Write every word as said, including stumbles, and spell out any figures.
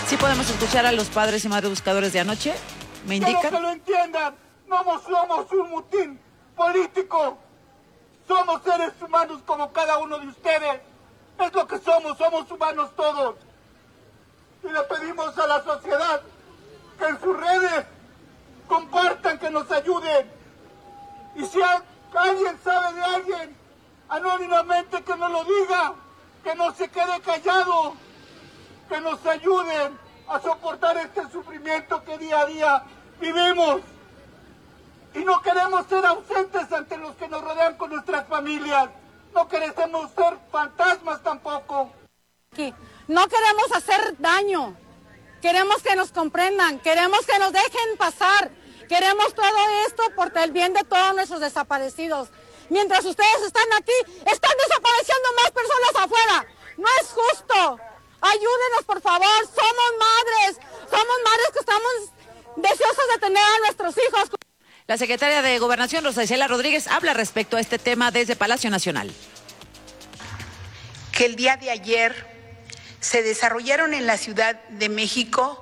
Sí podemos escuchar a los padres y madres buscadores de anoche, me indican. Quiero que lo entiendan, no somos un mutín político, somos seres humanos como cada uno de ustedes, es lo que somos, somos humanos todos. Y le pedimos a la sociedad que en sus redes compartan, que nos ayuden. Y si alguien sabe de alguien, anónimamente que nos lo diga, que no se quede callado, que nos ayuden a soportar este sufrimiento que día a día vivimos. Y no queremos ser ausentes ante los que nos rodean con nuestras familias. No queremos ser fantasmas tampoco. No queremos hacer daño. Queremos que nos comprendan. Queremos que nos dejen pasar. Queremos todo esto por el bien de todos nuestros desaparecidos. Mientras ustedes están aquí, están desapareciendo más personas afuera. No es justo. Ayúdenos, por favor. Somos madres. Somos madres que estamos deseosas de tener a nuestros hijos. La secretaria de Gobernación, Rosa Isela Rodríguez, habla respecto a este tema desde Palacio Nacional. Que el día de ayer se desarrollaron en la Ciudad de México